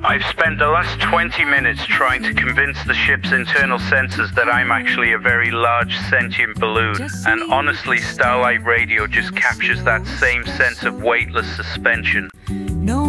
I've spent the last 20 minutes trying to convince the ship's internal sensors that I'm actually a very large sentient balloon, and honestly, Starlight Radio just captures that same sense of weightless suspension.